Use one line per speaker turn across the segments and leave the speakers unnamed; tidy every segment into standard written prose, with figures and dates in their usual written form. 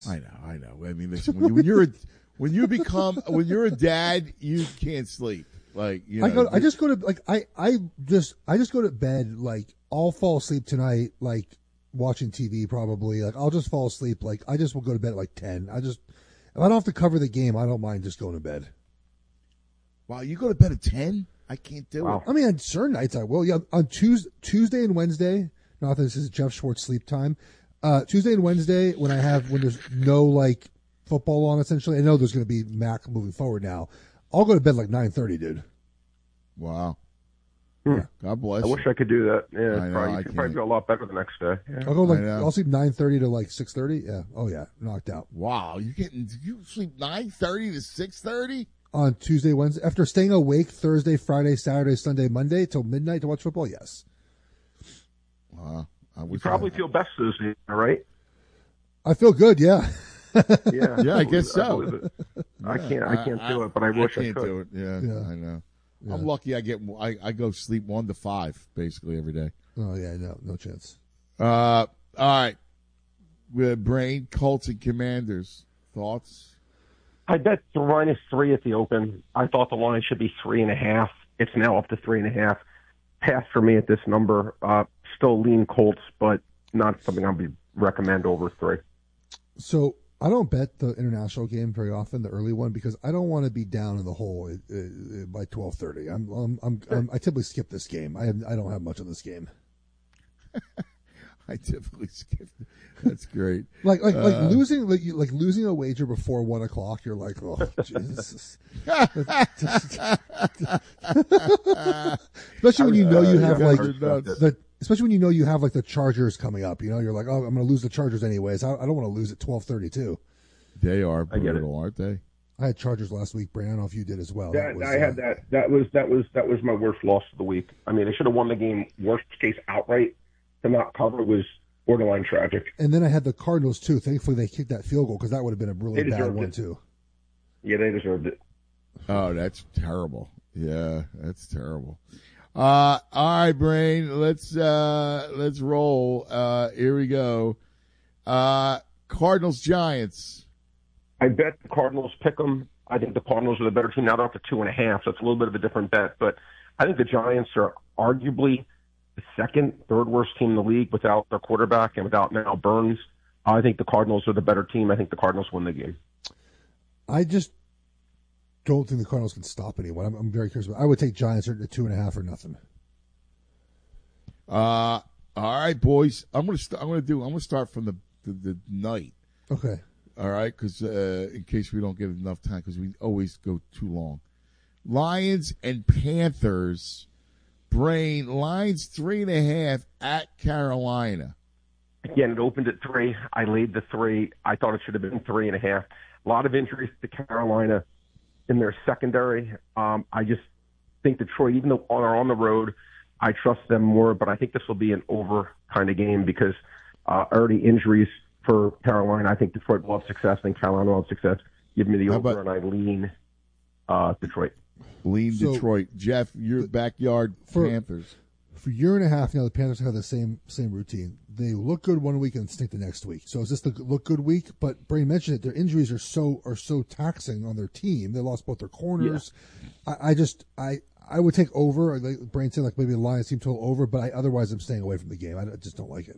I know. I mean, listen, when you're a dad, you can't sleep. Like, you know,
I just go to bed, like, I'll fall asleep tonight, like, watching TV probably. Like, I'll just fall asleep. Like, I just will go to bed at like 10. If I don't have to cover the game, I don't mind just going to bed.
Wow, you go to bed at 10? I can't do it.
I mean, on certain nights I will. Yeah, on Tuesday and Wednesday, not that this is Jeff Schwartz sleep time. Tuesday and Wednesday, when there's no, like, football on, essentially, I know there's going to be MAC moving forward now. I'll go to bed like 9:30, dude.
Wow. Yeah. God bless.
I wish I could do that. Yeah,
I
could probably do a lot better the next day. Yeah.
I'll sleep 9:30 to like 6:30. Yeah. Oh yeah, knocked out.
Wow, you sleep 9:30 to 6:30
on Tuesday, Wednesday, after staying awake Thursday, Friday, Saturday, Sunday, Monday till midnight to watch football. Yes.
Wow.
You probably feel best Tuesday, right?
I feel good. Yeah.
Yeah, I guess so.
I can't do it, but I wish I could.
Do it. Yeah, I know. Yeah. I'm lucky. I go sleep 1 to 5 basically every day.
Oh yeah, no chance.
All right, Brain, Colts and Commanders, thoughts?
I bet the line is 3 at the open. I thought the line should be 3.5. It's now up to 3.5. Pass for me at this number. Still lean Colts, but not something I would recommend over 3. So
I don't bet the international game very often, the early one, because I don't want to be down in the hole by 12:30. I typically skip this game. I don't have much of this game.
I typically skip. That's great.
Like losing a wager before 1 o'clock. You're like, oh Jesus. Especially when you know you have especially when you know you have like the Chargers coming up. You know, you're like, oh, I'm going to lose the Chargers anyways. I don't want to lose at 12:32.
They are brutal, aren't they?
I had Chargers last week, Brandon. I don't know if you did as well.
I had that. That was my worst loss of the week. I mean, they should have won the game. Worst case outright. To not cover was borderline tragic.
And then I had the Cardinals too. Thankfully, they kicked that field goal because that would have been a really bad one too.
Yeah, they deserved it.
Oh, that's terrible. Yeah, that's terrible. All right, Brain. Let's roll. Here we go. Cardinals Giants.
I bet the Cardinals pick them. I think the Cardinals are the better team. Now they're up to 2.5, so it's a little bit of a different bet. But I think the Giants are arguably the third worst team in the league without their quarterback and without now Burns. I think the Cardinals are the better team. I think the Cardinals win the game.
I just don't think the Cardinals can stop anyone. I'm very curious. I would take Giants at 2.5 or nothing.
All right, boys. I'm gonna start from the night.
Okay.
All right, because in case we don't get enough time, because we always go too long. Lions and Panthers. Brain, Lions 3.5 at Carolina.
Again, it opened at 3. I laid the 3. I thought it should have been 3.5. A lot of injuries to Carolina in their secondary. I just think Detroit, even though they're on the road, I trust them more. But I think this will be an over kind of game because already injuries for Carolina. I think Detroit will have success. I think Carolina will have success. Give me the over, and I lean Detroit.
Detroit. Jeff, your backyard Panthers.
For a year and a half now, the Panthers have the same routine. They look good one week and stink the next week. So is this the look good week? But Brain mentioned it. Their injuries are so taxing on their team. They lost both their corners. Yeah. I would take over. Like Brain said, like maybe the Lions team total over. But otherwise, I'm staying away from the game. I just don't like it.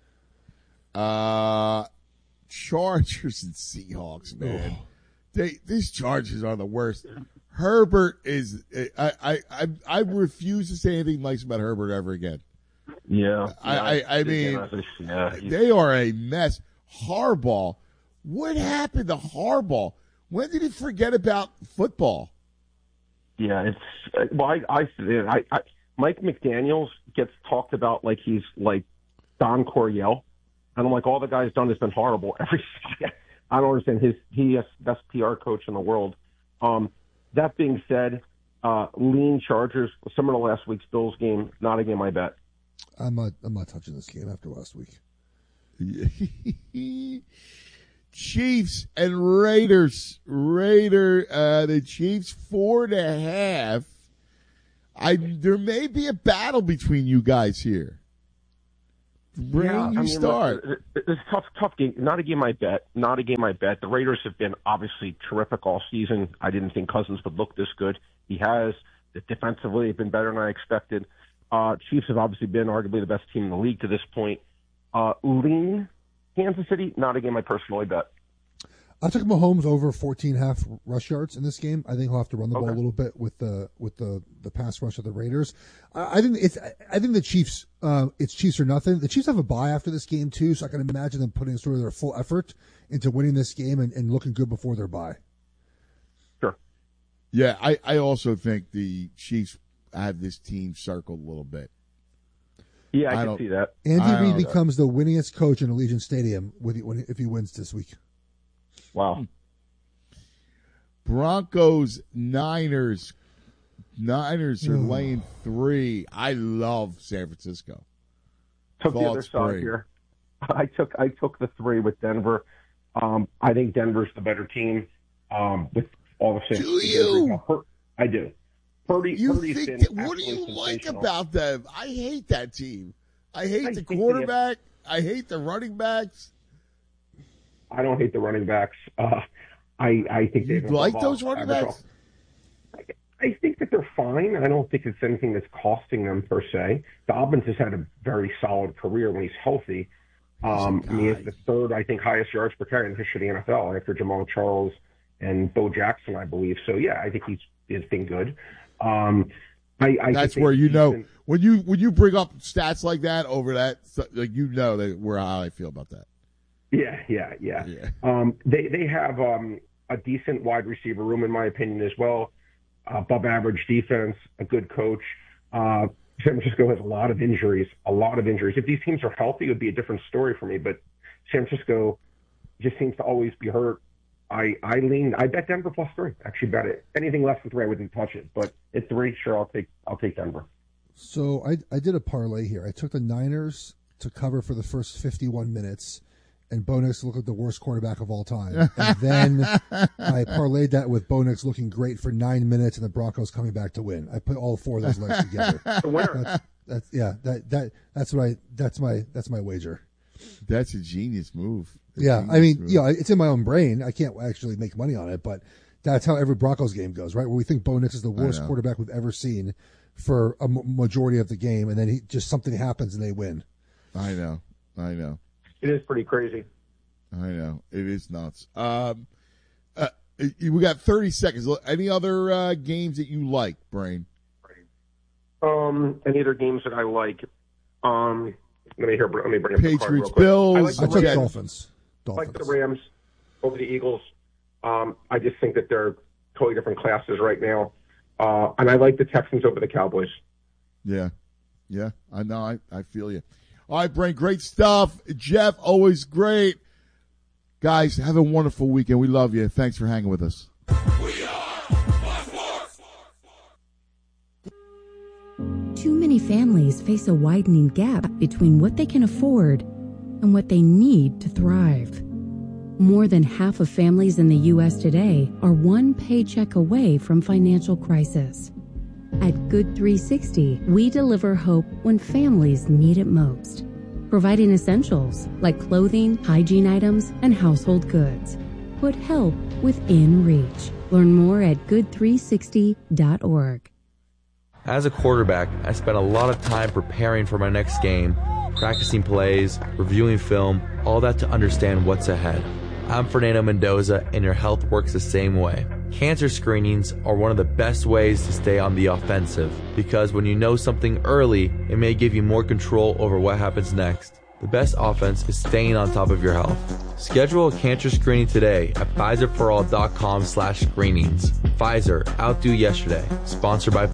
Chargers and Seahawks, man. These Chargers are the worst. Herbert is. I refuse to say anything nice about Herbert ever again.
Yeah.
I mean, they are a mess. Harbaugh. What happened to Harbaugh? When did he forget about football?
Yeah, it's Mike McDaniels gets talked about like he's like Don Coryell, and I'm like, all the guy's done has been horrible. I don't understand he is the best PR coach in the world. That being said, lean Chargers, similar to last week's Bills game, not a game I bet.
I'm not touching this game after last week.
Chiefs and Raiders. The Chiefs 4.5. There may be a battle between you guys here. Brain, start.
Look, it's a tough game. Not a game I bet. The Raiders have been obviously terrific all season. I didn't think Cousins would look this good. He has. Defensively, they've been better than I expected. Chiefs have obviously been arguably the best team in the league to this point. Lean Kansas City, not a game I personally bet.
I took Mahomes over 14.5 rush yards in this game. I think he'll have to run the ball a little bit with the pass rush of the Raiders. I think the Chiefs. It's Chiefs or nothing. The Chiefs have a bye after this game too, so I can imagine them putting sort of their full effort into winning this game and looking good before their bye.
Sure.
Yeah, I also think the Chiefs have this team circled a little bit.
Yeah, I can see that.
Andy Reid becomes the winningest coach in Allegiant Stadium if he wins this week.
Wow.
Broncos, Niners. Niners are laying 3. I love San Francisco.
Took the other side here. I took the 3 with Denver. I think Denver's the better team. With all the things.
Do you?
I do. Purdy's been
what do you like about them? I hate that team. I hate the quarterback. I hate the running backs.
I don't hate the running backs. I think
you like those running backs.
I think that they're fine. I don't think it's anything that's costing them per se. Dobbins has had a very solid career when he's healthy. I mean, he's the third, I think, highest yards per carry in the history of the NFL after Jamal Charles and Bo Jackson, I believe. So yeah, I think he's been good. That's
where you know when you bring up stats like that over that, like that how I feel about that.
Yeah. They have a decent wide receiver room, in my opinion, as well. Above average defense, a good coach. San Francisco has a lot of injuries. If these teams are healthy, it would be a different story for me. But San Francisco just seems to always be hurt. I bet Denver plus 3. Actually, bet it. Anything less than 3, I wouldn't touch it. But at 3, sure, I'll take Denver.
So I did a parlay here. I took the Niners to cover for the first 51 minutes, and Bo Nix looked like the worst quarterback of all time. And then I parlayed that with Bo Nix looking great for 9 minutes, and the Broncos coming back to win. I put all 4 of those legs together.
The winner.
That's my wager.
That's a genius move.
It's in my own brain. I can't actually make money on it, but that's how every Broncos game goes, right? Where we think Bo Nix is the worst quarterback we've ever seen for a majority of the game, and then something happens and they win.
I know.
It is pretty crazy.
I know. It is nuts. We got 30 seconds. Any other games that you like, Brain?
Any other games that I like? Let me bring up
Patriots, Bills.
I took Dolphins.
I like the Rams over the Eagles. I just think that they're totally different classes right now. And I like the Texans over the Cowboys.
Yeah. I know. I feel you. All right, Brain, great stuff. Jeff, always great. Guys, have a wonderful weekend. We love you. Thanks for hanging with us.
We are Sports.
Too many families face a widening gap between what they can afford and what they need to thrive. More than half of families in the U.S. today are one paycheck away from financial crisis. At Good 360, we deliver hope when families need it most, providing essentials like clothing, hygiene items, and household goods. Put help within reach. Learn more at good360.org.
As a quarterback, I spent a lot of time preparing for my next game, practicing plays, reviewing film, all that to understand what's ahead. I'm Fernando Mendoza, and your health works the same way. Cancer screenings are one of the best ways to stay on the offensive, because when you know something early, it may give you more control over what happens next. The best offense is staying on top of your health. Schedule a cancer screening today at PfizerForAll.com/screenings. Pfizer, outdo yesterday. Sponsored by...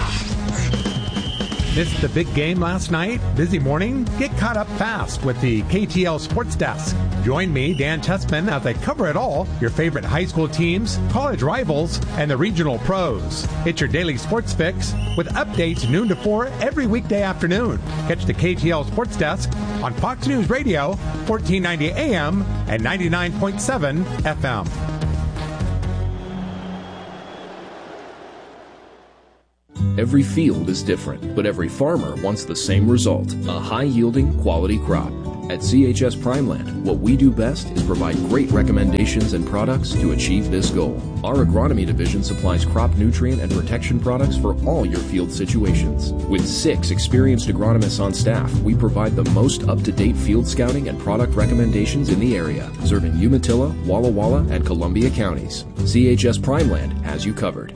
Missed the big game last night? Busy morning? Get caught up fast with the KTL Sports Desk. Join me, Dan Tessman, as I cover it all, your favorite high school teams, college rivals, and the regional pros. It's your daily sports fix with updates noon to 4 every weekday afternoon. Catch the KTL Sports Desk on Fox News Radio, 1490 AM and 99.7 FM.
Every field is different, but every farmer wants the same result, a high-yielding, quality crop. At CHS Primeland, what we do best is provide great recommendations and products to achieve this goal. Our agronomy division supplies crop nutrient and protection products for all your field situations. With 6 experienced agronomists on staff, we provide the most up-to-date field scouting and product recommendations in the area, serving Umatilla, Walla Walla, and Columbia counties. CHS Primeland has you covered.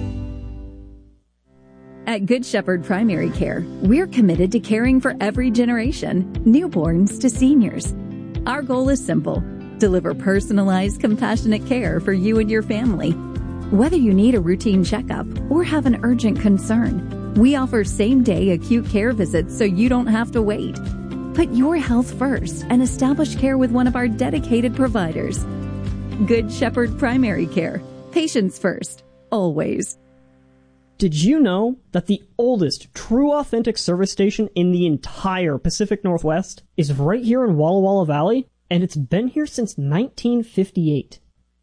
At Good Shepherd Primary Care, we're committed to caring for every generation, newborns to seniors. Our goal is simple: deliver personalized, compassionate care for you and your family. Whether you need a routine checkup or have an urgent concern, we offer same-day acute care visits so you don't have to wait. Put your health first and establish care with one of our dedicated providers. Good Shepherd Primary Care. Patients first, always.
Did you know that the oldest true authentic service station in the entire Pacific Northwest is right here in Walla Walla Valley? And it's been here since 1958.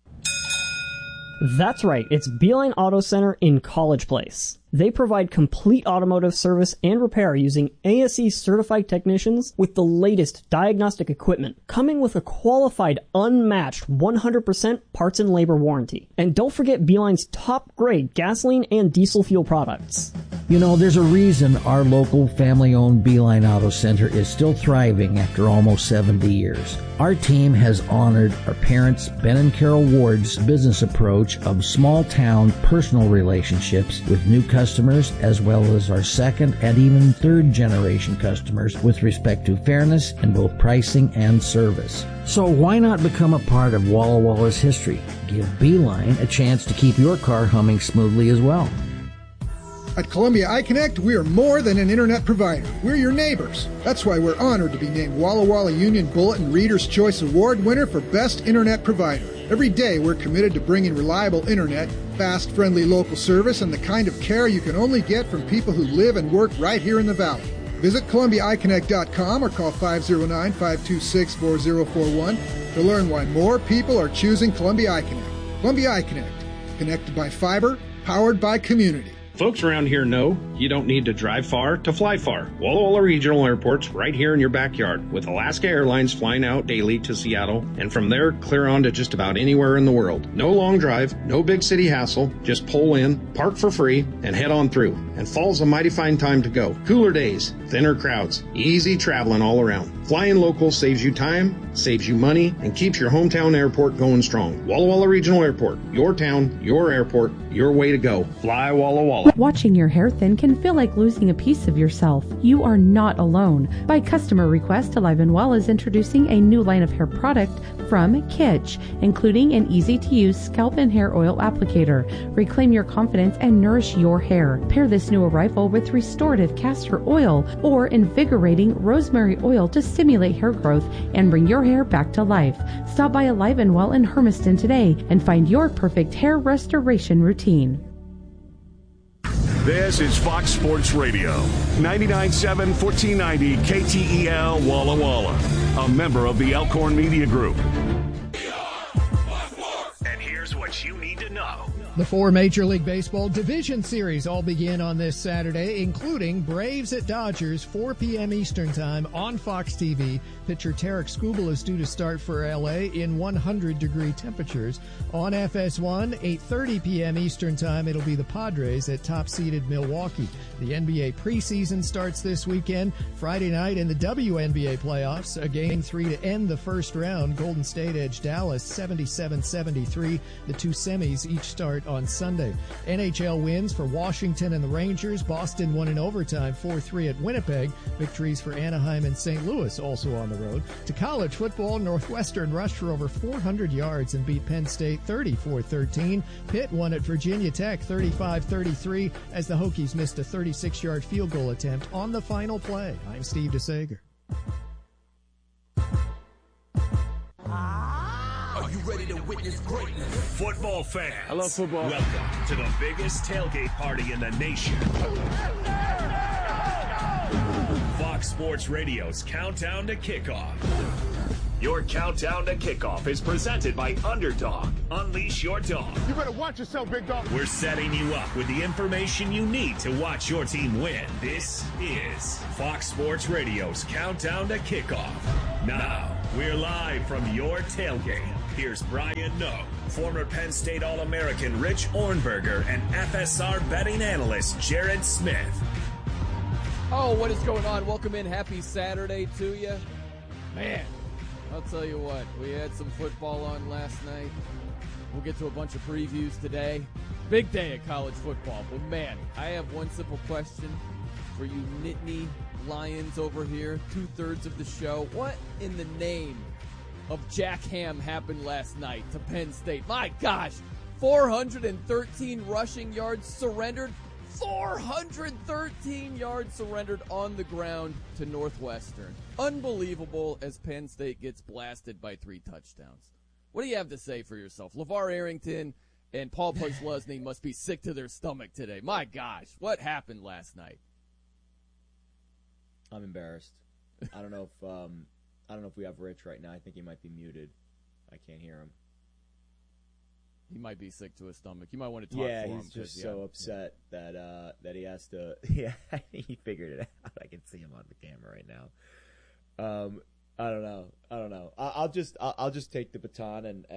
That's right, it's Beeline Auto Center in College Place. They provide complete automotive service and repair using ASE certified technicians with the latest diagnostic equipment, coming with a qualified, unmatched 100% parts and labor warranty. And don't forget Beeline's top grade gasoline and diesel fuel products.
You know, there's a reason our local family-owned Beeline Auto Center is still thriving after almost 70 years. Our team has honored our parents, Ben and Carol Ward's business approach of small-town personal relationships with new customers, as well as our second and even third generation customers with respect to fairness in both pricing and service. So why not become a part of Walla Walla's history? Give Beeline a chance to keep your car humming smoothly as well.
At Columbia iConnect, we are more than an internet provider. We're your neighbors. That's why we're honored to be named Walla Walla Union Bulletin Reader's Choice Award winner for Best Internet Provider. Every day, we're committed to bringing reliable internet, fast, friendly local service, and the kind of care you can only get from people who live and work right here in the Valley. Visit ColumbiaIConnect.com or call 509-526-4041 to learn why more people are choosing Columbia iConnect. Columbia iConnect, connected by fiber, powered by community.
Folks around here know you don't need to drive far to fly far. Walla Walla Regional Airport's right here in your backyard, with Alaska Airlines flying out daily to Seattle, and from there clear on to just about anywhere in the world. No long drive, no big city hassle, just pull in, park for free, and head on through. And fall's a mighty fine time to go. Cooler days, thinner crowds, easy traveling all around. Flying local saves you time, saves you money, and keeps your hometown airport going strong. Walla Walla Regional Airport, your town, your airport, your way to go. Fly Walla Walla.
Watching your hair thin can feel like losing a piece of yourself. You are not alone. By customer request, Alive and Well is introducing a new line of hair product from Kitsch, including an easy-to-use scalp and hair oil applicator. Reclaim your confidence and nourish your hair. Pair this new arrival with restorative castor oil or invigorating rosemary oil to stimulate hair growth and bring your hair back to life. Stop by Alive and Well in Hermiston today and find your perfect hair restoration routine.
This is Fox Sports Radio, 99.7 1490 KTEL Walla Walla, a member of the Elkhorn Media Group.
And here's what you need to know.
The 4 Major League Baseball Division Series all begin on this Saturday, including Braves at Dodgers, 4 p.m. Eastern Time on Fox TV. Pitcher Tarek Skubal is due to start for L.A. in 100-degree temperatures. On FS1, 8:30 p.m. Eastern Time, it'll be the Padres at top-seeded Milwaukee. The NBA preseason starts this weekend. Friday night in the WNBA playoffs, a Game 3 to end the first round. Golden State edged Dallas 77-73. The 2 semis each start on Sunday. NHL wins for Washington and the Rangers. Boston won in overtime 4-3 at Winnipeg. Victories for Anaheim and St. Louis also on the road. To college football, Northwestern rushed for over 400 yards and beat Penn State 34-13. Pitt won at Virginia Tech 35-33 as the Hokies missed a 36-yard field goal attempt on the final play. I'm Steve DeSager.
Are you ready to witness greatness?
Football fans.
I love football.
Welcome to the biggest tailgate party in the nation. Fox Sports Radio's countdown to kickoff.
Your countdown to kickoff is presented by Underdog. Unleash your dog.
You better watch yourself, big dog.
We're setting you up with the information you need to watch your team win. This is Fox Sports Radio's Countdown to Kickoff. Now, we're live from your tailgate. Here's Brian Noe, former Penn State All-American Rich Ornberger, and FSR betting analyst Jared Smith.
Oh, what is going on? Welcome in. Happy Saturday to you. Man, I'll tell you what. We had some football on last night. We'll get to a bunch of previews today. Big day of college football. But, man, I have one simple question for you Nittany Lions over here. 2/3 of the show. What in the name of Jack Ham happened last night to Penn State? My gosh, 413 rushing yards surrendered. 413 yards surrendered on the ground to Northwestern. Unbelievable as Penn State gets blasted by 3 touchdowns. What do you have to say for yourself? LeVar Arrington and Paul Posluszny must be sick to their stomach today. My gosh, what happened last night?
I'm embarrassed. I don't know if we have Rich right now. I think he might be muted. I can't hear him.
He might be sick to his stomach. You might want to talk for him.
Yeah, he's just so upset that he has to. Yeah, he figured it out. I can see him on the camera right now. I don't know. I'll just take the baton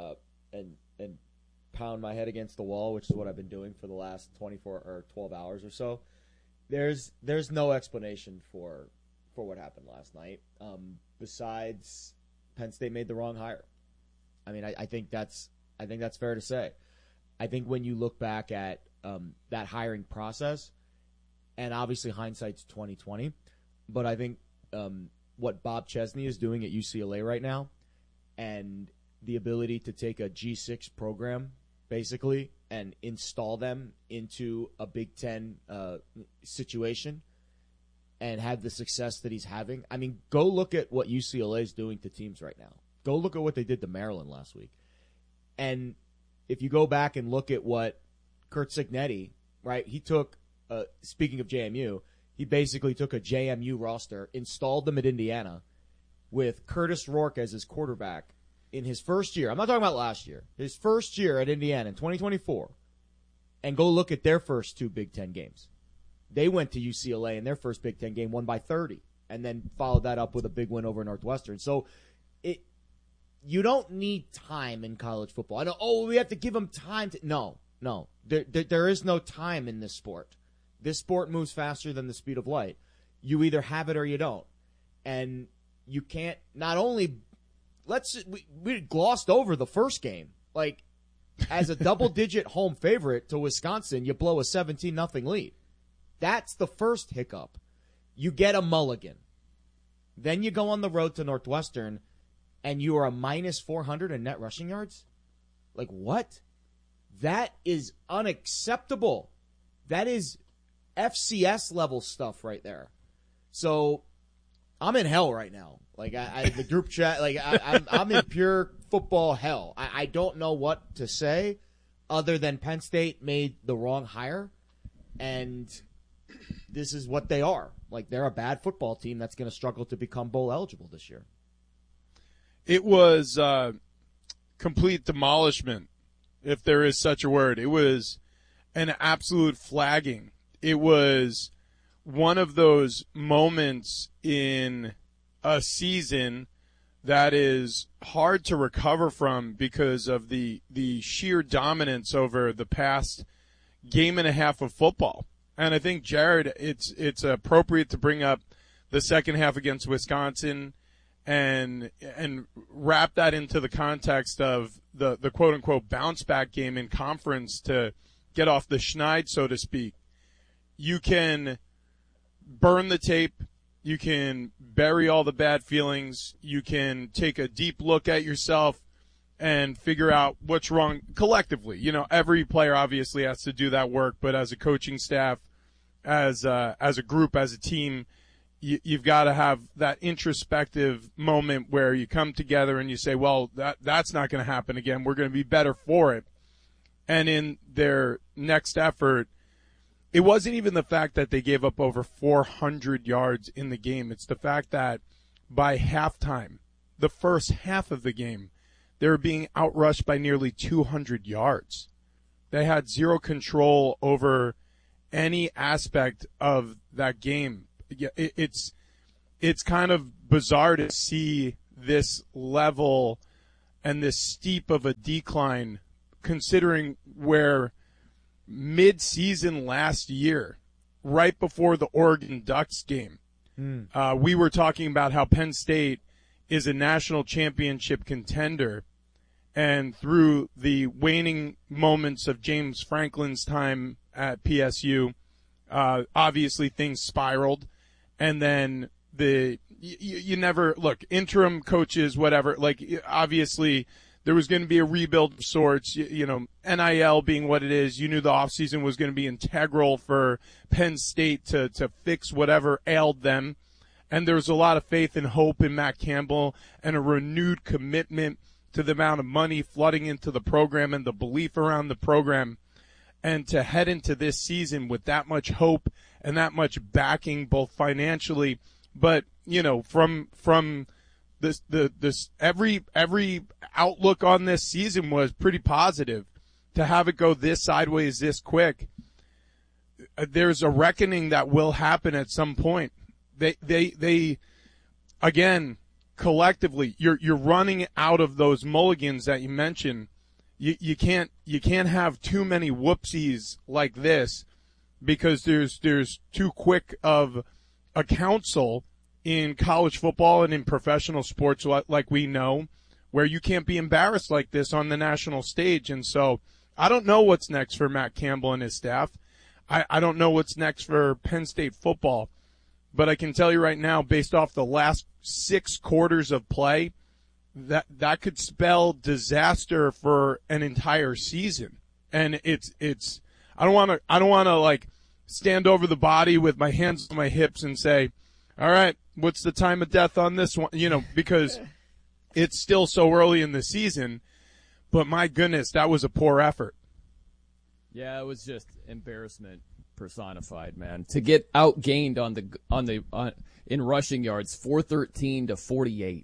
and pound my head against the wall, which is what I've been doing for the last 24 or 12 hours or so. There's no explanation for what happened last night. Besides, Penn State made the wrong hire. I mean, I think that's fair to say. I think when you look back at that hiring process, and obviously hindsight's 20/20, but I think what Bob Chesney is doing at UCLA right now, and the ability to take a G6 program basically and install them into a Big Ten situation and have the success that he's having. I mean, go look at what UCLA is doing to teams right now. Go look at what they did to Maryland last week. And if you go back and look at what Curt Cignetti, right, he took, speaking of JMU, he basically took a JMU roster, installed them at Indiana with Curtis Rourke as his quarterback in his first year. I'm not talking about last year. His first year at Indiana in 2024. And go look at their first 2 Big Ten games. They went to UCLA in their first Big Ten game, won by 30, and then followed that up with a big win over Northwestern. So you don't need time in college football. I know, we have to give them time to. No. There is no time in this sport. This sport moves faster than the speed of light. You either have it or you don't. And you can't not only we glossed over the first game. Like, as a double-digit home favorite to Wisconsin, you blow a 17-0 lead. That's the first hiccup. You get a mulligan. Then you go on the road to Northwestern, and you are a minus 400 in net rushing yards? Like, what? That is unacceptable. That is FCS level stuff right there. So I'm in hell right now. Like, the group chat, like, I'm in pure football hell. I don't know what to say other than Penn State made the wrong hire, and this is what they are. Like, they're a bad football team that's going to struggle to become bowl eligible this year.
It was complete demolishment, if there is such a word. It was an absolute flagging. It was one of those moments in a season that is hard to recover from because of the sheer dominance over the past game and a half of football. And I think, Jared, it's appropriate to bring up the second half against Wisconsin and wrap that into the context of the quote-unquote bounce-back game in conference to get off the schneid, so to speak. You can burn the tape. You can bury all the bad feelings. You can take a deep look at yourself and figure out what's wrong collectively. You know, every player obviously has to do that work, but as a coaching staff, as a group, as a team, you've got to have that introspective moment where you come together and you say, well, that's not going to happen again. We're going to be better for it. And in their next effort, it wasn't even the fact that they gave up over 400 yards in the game. It's the fact that by halftime, the first half of the game, they were being outrushed by nearly 200 yards. They had zero control over any aspect of that game. It's kind of bizarre to see this level and this steep of a decline, considering where mid-season last year, right before the Oregon Ducks game, we were talking about how Penn State is a national championship contender. And through the waning moments of James Franklin's time at PSU, obviously things spiraled. And then you never look, interim coaches, whatever, like obviously there was going to be a rebuild of sorts, NIL being what it is. You knew the offseason was going to be integral for Penn State to fix whatever ailed them. And there was a lot of faith and hope in Matt Campbell and a renewed commitment to the amount of money flooding into the program and the belief around the program. And to head into this season with that much hope and that much backing, both financially, but, from this every outlook on this season was pretty positive. To have it go this sideways this quick, there's a reckoning that will happen at some point. They again, collectively, you're running out of those mulligans that you mentioned. You can't have too many whoopsies like this, because there's too quick of a council in college football and in professional sports, like we know, where you can't be embarrassed like this on the national stage. And so I don't know what's next for Matt Campbell and his staff. I don't know what's next for Penn State football. But I can tell you right now, based off the last 6 quarters of play, that could spell disaster for an entire season. And it's I don't want to like stand over the body with my hands on my hips and say, all right, what's the time of death on this one? Because it's still so early in the season. But my goodness, that was a poor effort.
Yeah, it was just embarrassment personified, man. To get outgained in rushing yards, 413 to 48.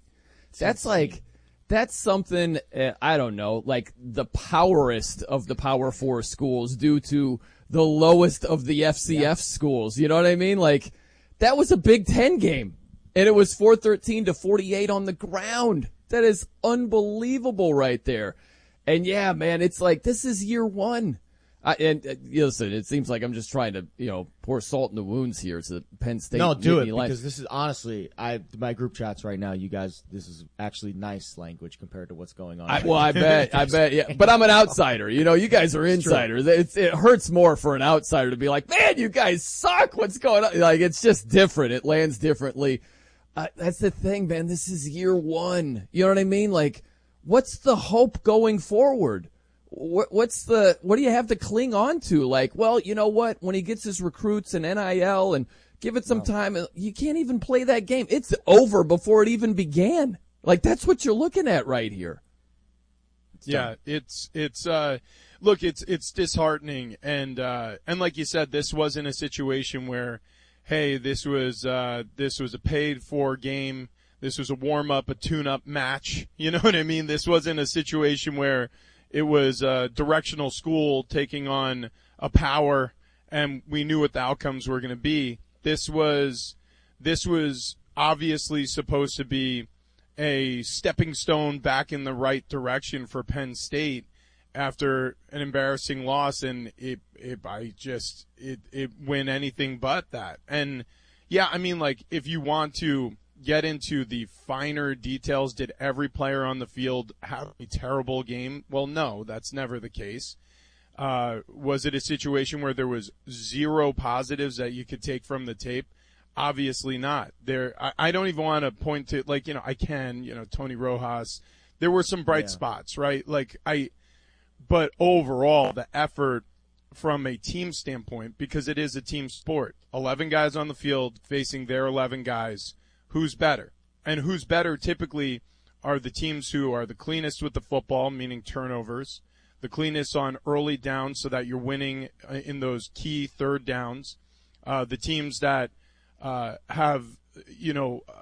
That's something, I don't know, like the powerest of the Power 4 schools due to the lowest of the FCF schools. You know what I mean? Like, that was a Big Ten game, and it was 413 to 48 on the ground. That is unbelievable right there. And yeah, man, it's like, this is year one. Listen, it seems like I'm just trying to, pour salt in the wounds here. It's the Penn State.
No, do it, because this is honestly, my group chats right now, you guys, this is actually nice language compared to what's going on.
I bet, yeah. But I'm an outsider. You guys are insiders. It hurts more for an outsider to be like, man, you guys suck. What's going on? Like, it's just different. It lands differently. That's the thing, man. This is year one. You know what I mean? Like, what's the hope going forward? What do you have to cling on to? Like, well, you know what? When he gets his recruits and NIL and give it some time, you can't even play that game. It's over before it even began. Like, that's what you're looking at right here.
Yeah, it's disheartening. And like you said, this wasn't a situation where, hey, this was a paid for game. This was a warm up, a tune up match. You know what I mean? This wasn't a situation where it was a directional school taking on a power, and we knew what the outcomes were going to be. This was obviously supposed to be a stepping stone back in the right direction for Penn State after an embarrassing loss, and it went anything but that. And yeah, I mean, like, if you want to get into the finer details, did every player on the field have a terrible game? Well, no, that's never the case. Was it a situation where there was zero positives that you could take from the tape? Obviously not. I don't even want to point to, like, I can, Tony Rojas. There were some bright spots, right? But overall, the effort from a team standpoint, because it is a team sport, 11 guys on the field facing their 11 guys. Who's better? And who's better typically are the teams who are the cleanest with the football, meaning turnovers, the cleanest on early downs so that you're winning in those key third downs, the teams that have,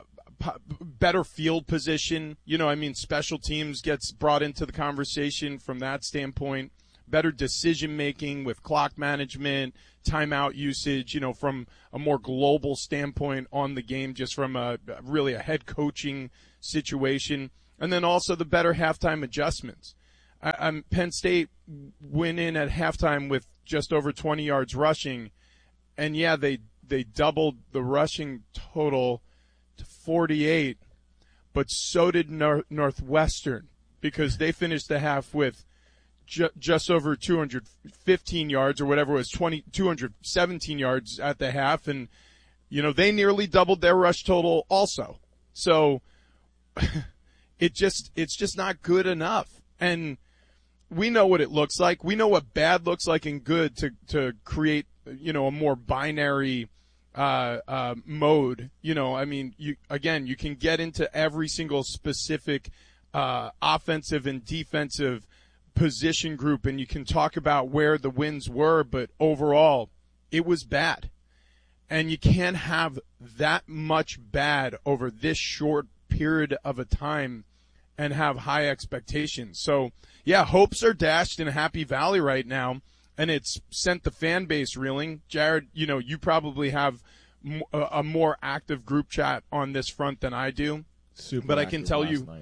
better field position. Special teams gets brought into the conversation from that standpoint. Better decision making with clock management, timeout usage, from a more global standpoint on the game, just from really a head coaching situation. And then also the better halftime adjustments. Penn State went in at halftime with just over 20 yards rushing, and they doubled the rushing total to 48, but so did Northwestern, because they finished the half with just over 215 yards or whatever it was, 217 yards at the half, and they nearly doubled their rush total also. So it's just not good enough. And we know what it looks like. We know what bad looks like and good to create, a more binary mode. You can get into every single specific offensive and defensive position group, and you can talk about where the wins were, but overall it was bad. And you can't have that much bad over this short period of a time and have high expectations. So yeah, hopes are dashed in Happy Valley right now, and it's sent the fan base reeling. Jared, you probably have a more active group chat on this front than I do. But I can tell you,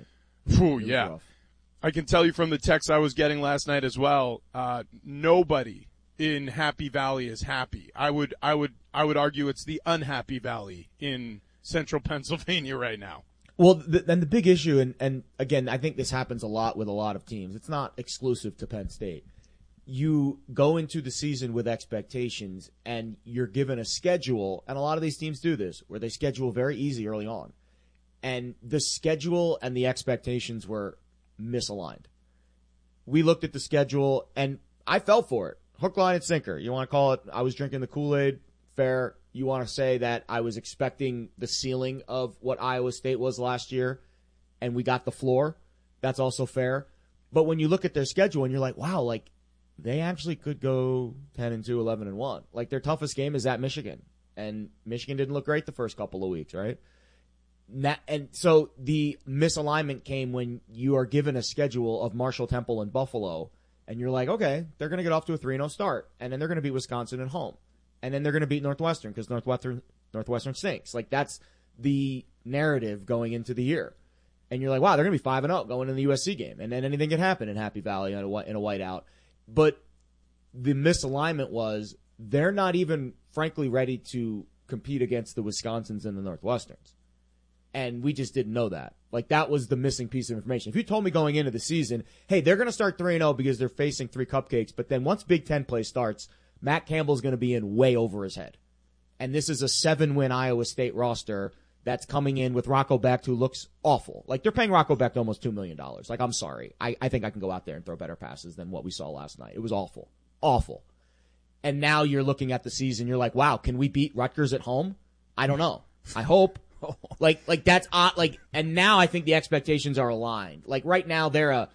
I can tell you from the text I was getting last night as well, nobody in Happy Valley is happy. I would argue it's the unhappy valley in central Pennsylvania right now.
Well, and the big issue, and again, I think this happens a lot with a lot of teams. It's not exclusive to Penn State. You go into the season with expectations, and you're given a schedule, and a lot of these teams do this, where they schedule very easy early on. And the schedule and the expectations were misaligned. We looked at the schedule, and I fell for it. Hook, line, and sinker. You want to call it, I was drinking the Kool-Aid, fair. You want to say that I was expecting the ceiling of what Iowa State was last year, and we got the floor. That's also fair. But when you look at their schedule and you're like, wow, like they actually could go 10-2, 11-1. Like their toughest game is at Michigan, and Michigan didn't look great the first couple of weeks, right? And so the misalignment came when you are given a schedule of Marshall, Temple, and Buffalo, and you're like, okay, they're going to get off to a 3-0 start, and then they're going to beat Wisconsin at home. And then they're going to beat Northwestern because Northwestern stinks. Like, that's the narrative going into the year. And you're like, wow, they're going to be 5-0 going into the USC game. And then anything can happen in Happy Valley in a whiteout. But the misalignment was they're not even, frankly, ready to compete against the Wisconsins and the Northwesterns. And we just didn't know that. Like, that was the missing piece of information. If you told me going into the season, hey, they're going to start 3-0 because they're facing 3 cupcakes, but then once Big Ten play starts, Matt Campbell's going to be in way over his head. And this is a 7-win Iowa State roster that's coming in with Rocco Becht, who looks awful. Like, they're paying Rocco Becht almost $2 million. Like, I'm sorry. I think I can go out there and throw better passes than what we saw last night. It was awful. Awful. And now you're looking at the season, you're like, wow, can we beat Rutgers at home? I don't know. I hope. Like that's odd. Like, and now I think the expectations are aligned. Like, right now,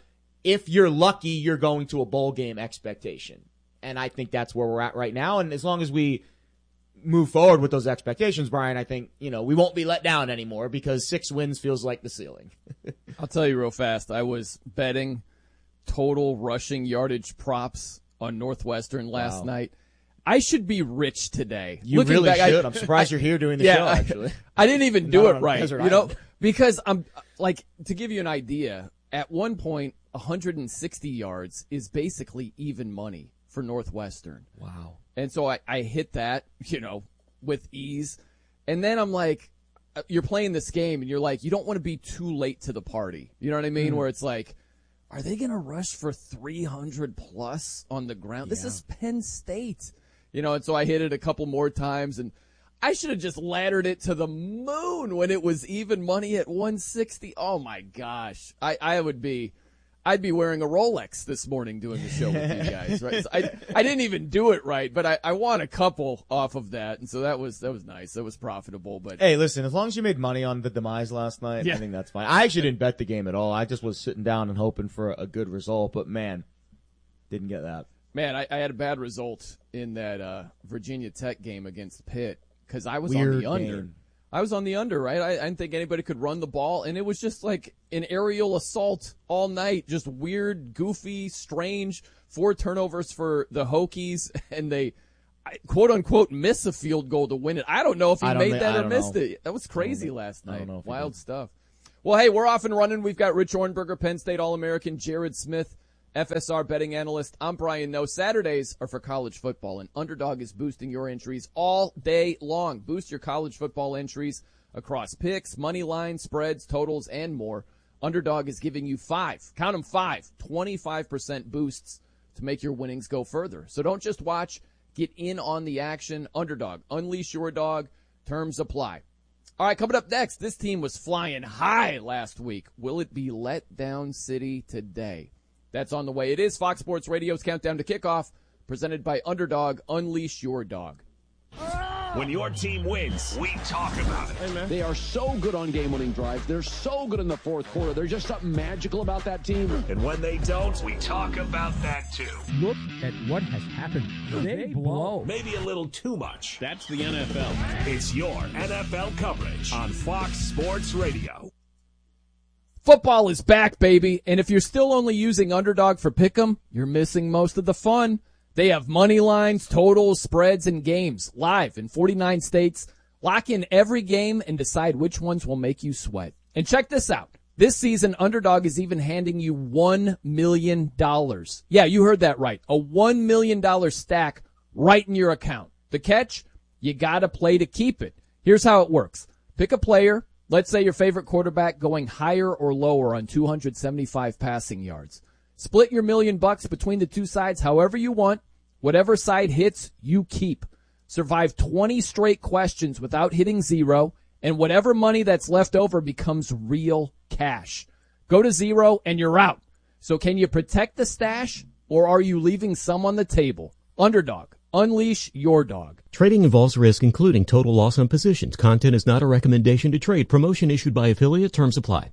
if you're lucky, you're going to a bowl game expectation. And I think that's where we're at right now. And as long as we move forward with those expectations, Brian, I think, we won't be let down anymore because 6 wins feels like the ceiling.
I'll tell you real fast. I was betting total rushing yardage props on Northwestern last night. I should be rich today.
You Looking really back, should. I'm surprised you're here doing the show, actually.
I didn't even do it right, because I'm like, to give you an idea, at one point, 160 yards is basically even money for Northwestern.
Wow.
And so I hit that, with ease. And then I'm like, you're playing this game and you're like, you don't want to be too late to the party. You know what I mean? Mm. Where it's like, are they going to rush for 300 plus on the ground? Yeah. This is Penn State. And so I hit it a couple more times, and I should have just laddered it to the moon when it was even money at 160. Oh my gosh. I'd be wearing a Rolex this morning doing the show with you guys, right? So I didn't even do it right, but I won a couple off of that, and so that was nice. That was profitable. But
hey, listen, as long as you made money on the demise last night, I think that's fine. I actually didn't bet the game at all. I just was sitting down and hoping for a good result, but man, didn't get that.
Man, I had a bad result in that Virginia Tech game against Pitt because I was on the under. I was on the under, right? I didn't think anybody could run the ball, and it was just like an aerial assault all night. Just weird, goofy, strange. 4 turnovers for the Hokies, and they, quote-unquote, miss a field goal to win it. I don't know if he made that or missed it. That was crazy last night. Wild stuff. Well, hey, we're off and running. We've got Rich Ornberger, Penn State All-American, Jared Smith, FSR betting analyst. I'm Brian Noe. Saturdays are for college football, and Underdog is boosting your entries all day long. Boost your college football entries across picks, money lines, spreads, totals, and more. Underdog is giving you 25% boosts to make your winnings go further. So don't just watch, get in on the action. Underdog, unleash your dog. Terms apply. All right, coming up next, this team was flying high last week. Will it be let down city today? That's on the way. It is Fox Sports Radio's Countdown to Kickoff, presented by Underdog. Unleash your dog.
When your team wins, we talk about it.
Hey, they are so good on game-winning drives. They're so good in the fourth quarter. There's just something magical about that team.
And when they don't, we talk about that too.
Look at what has happened. They blow.
Maybe a little too much.
That's the NFL.
It's your NFL coverage on Fox Sports Radio.
Football is back, baby, and if you're still only using Underdog for Pick'em, you're missing most of the fun. They have money lines, totals, spreads, and games live in 49 states. Lock in every game and decide which ones will make you sweat. And check this out. This season, Underdog is even handing you $1 million. Yeah, you heard that right. A $1 million stack right in your account. The catch? You gotta play to keep it. Here's how it works. Pick a player. Let's say your favorite quarterback going higher or lower on 275 passing yards. Split your $1 million between the two sides however you want. Whatever side hits, you keep. Survive 20 straight questions without hitting zero, and whatever money that's left over becomes real cash. Go to zero and you're out. So can you protect the stash, or are you leaving some on the table? Underdog. Unleash your dog.
Trading involves risk, including total loss on positions. Content is not a recommendation to trade. Promotion issued by affiliate. Terms apply.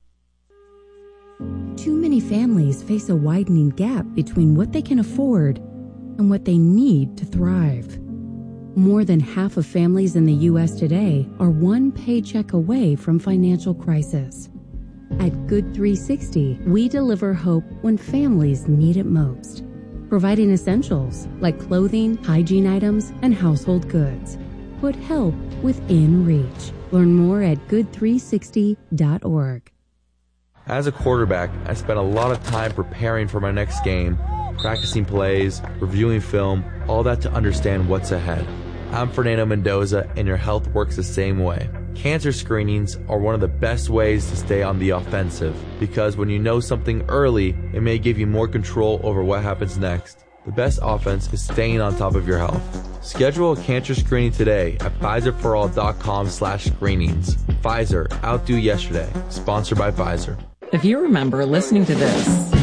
Too many families face a widening gap between what they can afford and what they need to thrive. More than half of families in the U.S. today are one paycheck away from financial crisis. At Good 360, we deliver hope when families need it most, providing essentials like clothing, hygiene items, and household goods. Put help within reach. Learn more at good360.org.
As a quarterback, I spent a lot of time preparing for my next game, practicing plays, reviewing film, all that to understand what's ahead. I'm Fernando Mendoza, and your health works the same way. Cancer screenings are one of the best ways to stay on the offensive, because when you know something early, it may give you more control over what happens next. The best offense is staying on top of your health. Schedule a cancer screening today at PfizerForAll.com/screenings. Pfizer, outdo yesterday. Sponsored by Pfizer.
If you remember listening to this,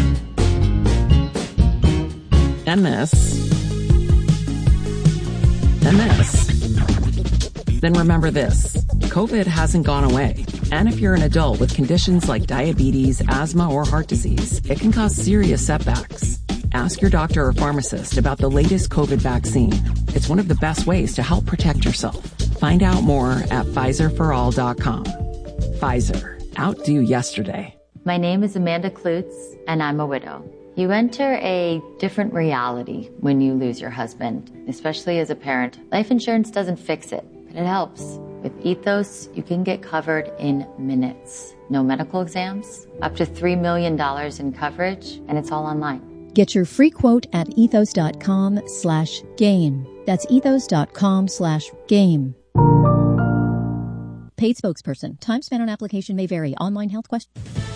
and this, and this, then remember this. COVID hasn't gone away. And if you're an adult with conditions like diabetes, asthma, or heart disease, it can cause serious setbacks. Ask your doctor or pharmacist about the latest COVID vaccine. It's one of the best ways to help protect yourself. Find out more at PfizerForAll.com. Pfizer, outdo yesterday.
My name is Amanda Klutz, and I'm a widow. You enter a different reality when you lose your husband, especially as a parent. Life insurance doesn't fix it, but it helps. With Ethos, you can get covered in minutes. No medical exams, up to $3 million in coverage, and it's all online.
Get your free quote at ethos.com/game. That's ethos.com/game. Paid spokesperson. Time spent on application may vary. Online health question.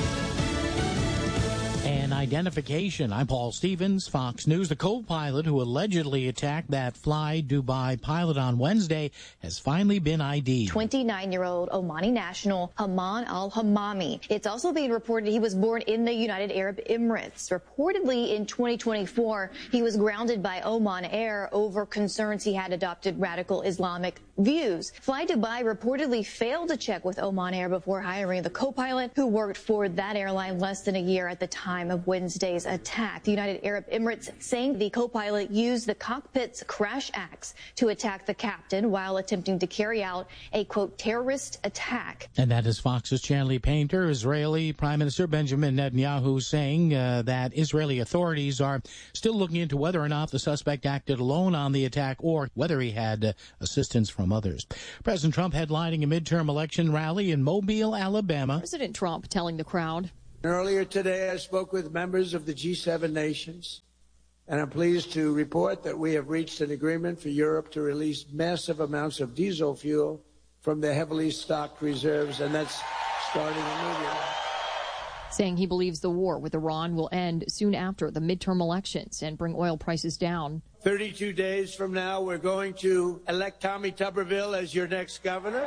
And identification. I'm Paul Stevens, Fox News. The co-pilot who allegedly attacked that Fly Dubai pilot on Wednesday has finally been ID'd.
29-year-old Omani national Haman al-Hamami. It's also being reported he was born in the United Arab Emirates. Reportedly in 2024, he was grounded by Oman Air over concerns he had adopted radical Islamic views. Fly Dubai reportedly failed to check with Oman Air before hiring the co-pilot who worked for that airline less than a year at the time of Wednesday's attack. The United Arab Emirates saying the co-pilot used the cockpit's crash axe to attack the captain while attempting to carry out a, quote, terrorist attack.
And that is Fox's Chanley Painter. Israeli Prime Minister Benjamin Netanyahu saying that Israeli authorities are still looking into whether or not the suspect acted alone on the attack or whether he had assistance from others. President Trump headlining a midterm election rally in Mobile, Alabama.
President Trump telling the crowd.
Earlier today, I spoke with members of the G7 nations, and I'm pleased to report that we have reached an agreement for Europe to release massive amounts of diesel fuel from their heavily stocked reserves, and that's starting immediately.
Saying he believes the war with Iran will end soon after the midterm elections and bring oil prices down.
32 days from now, we're going to elect Tommy Tuberville as your next governor.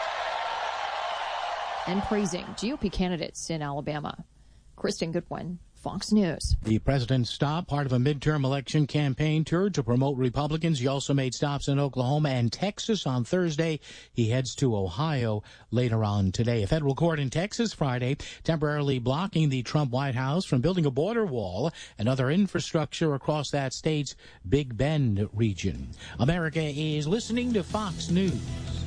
And praising GOP candidates in Alabama. Kristen Goodwin, Fox News.
The president stopped part of a midterm election campaign tour to promote Republicans. He also made stops in Oklahoma and Texas on Thursday. He heads to Ohio later on today. A federal court in Texas Friday temporarily blocking the Trump White House from building a border wall and other infrastructure across that state's Big Bend region. America is listening to Fox News.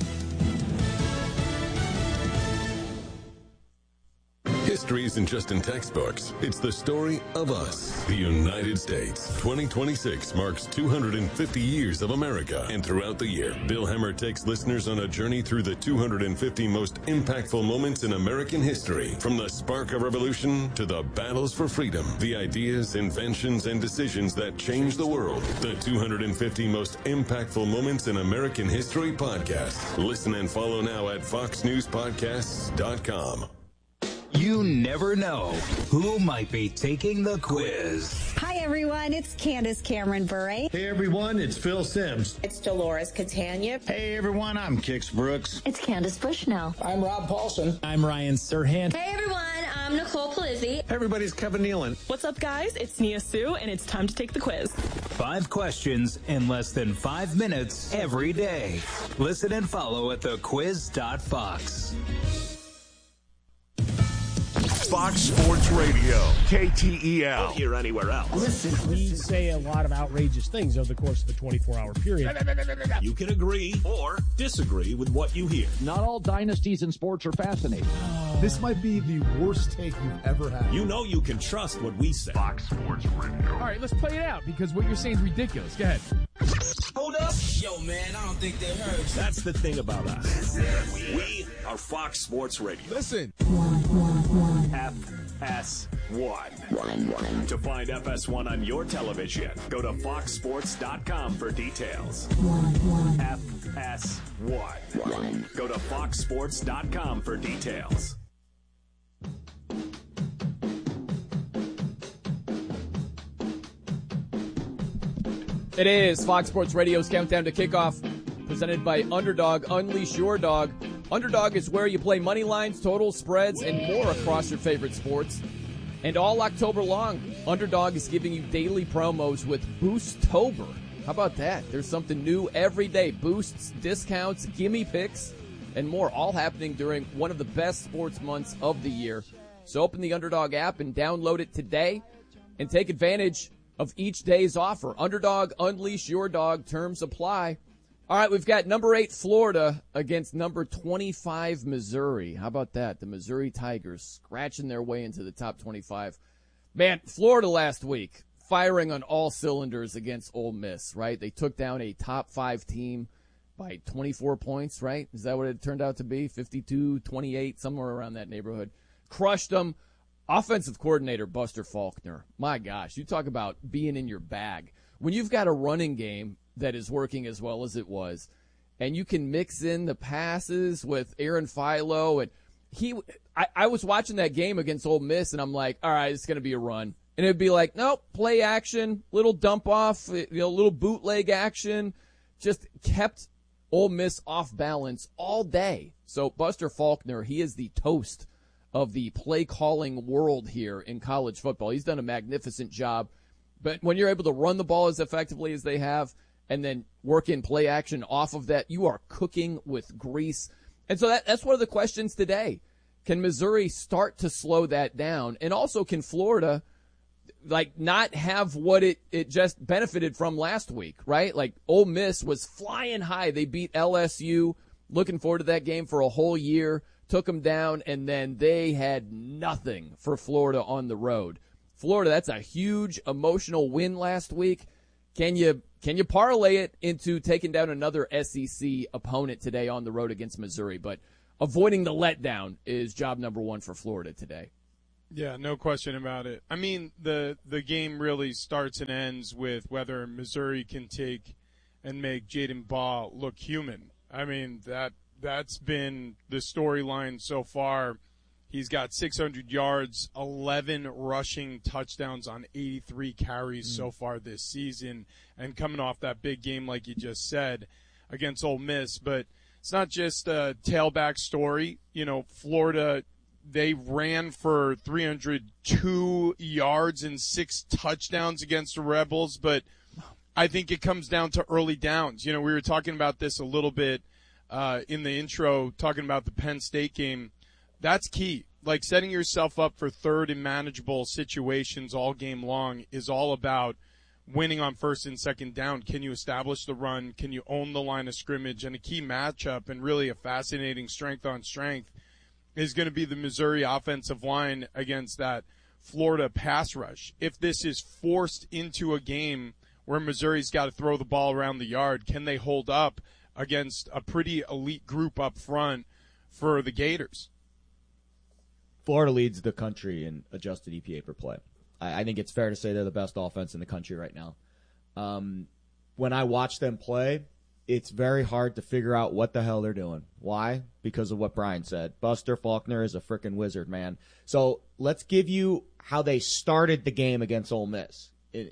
History isn't just in textbooks. It's the story of us, the United States. 2026 marks 250 years of America. And throughout the year, Bill Hemmer takes listeners on a journey through the 250 most impactful moments in American history. From the spark of revolution to the battles for freedom, the ideas, inventions, and decisions that changed the world. The 250 most impactful moments in American history podcast. Listen and follow now at foxnewspodcasts.com.
You never know who might be taking the quiz.
Hi, everyone. It's Candace Cameron Bure.
Hey, everyone. It's Phil Sims.
It's Dolores Catania.
Hey, everyone. I'm Kix Brooks.
It's Candace Bushnell.
I'm Rob Paulson.
I'm Ryan Serhant.
Hey, everyone. I'm Nicole Palizzi.
Everybody's Kevin Nealon.
What's up, guys? It's Nia Sue, and it's time to take the quiz.
5 questions in less than 5 minutes every day. Listen and follow at thequiz.fox.
Fox Sports Radio, KTEL.
Don't hear anywhere else.
Listen, we say a lot of outrageous things over the course of a 24-hour period.
You can agree or disagree with what you hear.
Not all dynasties in sports are fascinating.
This might be the worst take you've ever had.
You know you can trust what we say.
Fox Sports Radio.
All right, let's play it out because what you're saying is ridiculous. Go ahead.
Hold up. Yo, man, I don't think they heard.
That's the thing about us. We are Fox Sports Radio.
Listen.
FS1. To find FS1 on your television, go to foxsports.com for details. FS1. Go to foxsports.com for details.
It is Fox Sports Radio's Countdown to Kickoff, presented by Underdog. Unleash your dog. Underdog is where you play money lines, totals, spreads, and more across your favorite sports. And all October long, Underdog is giving you daily promos with Boostober. How about that? There's something new every day. Boosts, discounts, gimme picks, and more, all happening during one of the best sports months of the year. So open the Underdog app and download it today and take advantage of each day's offer. Underdog, unleash your dog. Terms apply. All right, we've got number 8 Florida against number 25 Missouri. How about that? The Missouri Tigers scratching their way into the top 25. Man, Florida last week firing on all cylinders against Ole Miss, right? They took down a top 5 team by 24 points, right? Is that what it turned out to be? 52-28, somewhere around that neighborhood. Crushed them. Offensive coordinator Buster Faulkner. My gosh, you talk about being in your bag. When you've got a running game that is working as well as it was, and you can mix in the passes with Aaron Philo, and I was watching that game against Ole Miss, and I'm like, all right, it's going to be a run. And it'd be like, nope, play action, little dump off, little bootleg action, just kept Ole Miss off balance all day. So Buster Faulkner, he is the toast of the play-calling world here in college football. He's done a magnificent job. But when you're able to run the ball as effectively as they have and then work in play action off of that, you are cooking with grease. And so that's one of the questions today. Can Missouri start to slow that down? And also, can Florida not have what it just benefited from last week, right? Like Ole Miss was flying high. They beat LSU. Looking forward to that game for a whole year. Took them down, and then they had nothing for Florida on the road. Florida, that's a huge emotional win last week. Can you parlay it into taking down another SEC opponent today on the road against Missouri? But avoiding the letdown is job number one for Florida today.
Yeah, no question about it. I mean, the game really starts and ends with whether Missouri can take and make Jaden Baugh look human. I mean, that's been the storyline so far. He's got 600 yards, 11 rushing touchdowns on 83 carries so far this season, and coming off that big game, like you just said, against Ole Miss. But it's not just a tailback story. You know, Florida, they ran for 302 yards and 6 touchdowns against the Rebels, but I think it comes down to early downs. You know, we were talking about this a little bit in the intro, talking about the Penn State game. That's key. Like, setting yourself up for third and manageable situations all game long is all about winning on first and second down. Can you establish the run? Can you own the line of scrimmage? And a key matchup, and really a fascinating strength on strength, is going to be the Missouri offensive line against that Florida pass rush. If this is forced into a game where Missouri's got to throw the ball around the yard, can they hold up against a pretty elite group up front for the Gators?
Florida leads the country in adjusted EPA per play. I think it's fair to say they're the best offense in the country right now. When I watch them play, it's very hard to figure out what the hell they're doing. Why? Because of what Brian said. Buster Faulkner is a freaking wizard, man. So let's give you how they started the game against Ole Miss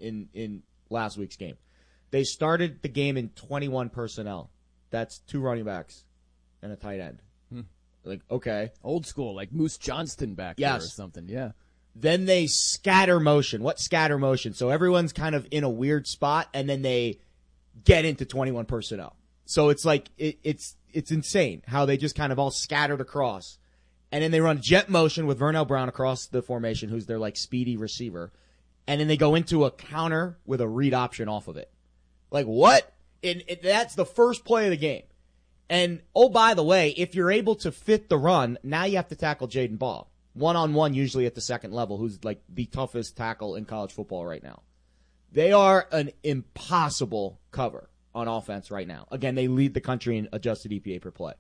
in last week's game. They started the game in 21 personnel. That's 2 running backs and a tight end. Like, okay.
Old school, like Moose Johnston back there or something, yeah.
Then they scatter motion. What scatter motion? So everyone's kind of in a weird spot, and then they get into 21 personnel. So it's like, it's insane how they just kind of all scattered across. And then they run jet motion with Vernell Brown across the formation, who's their, like, speedy receiver. And then they go into a counter with a read option off of it. Like, what? That's the first play of the game. And, oh, by the way, if you're able to fit the run, now you have to tackle Jaden Baugh. One-on-one usually at the second level, who's like the toughest tackle in college football right now. They are an impossible cover on offense right now. Again, they lead the country in adjusted EPA per play.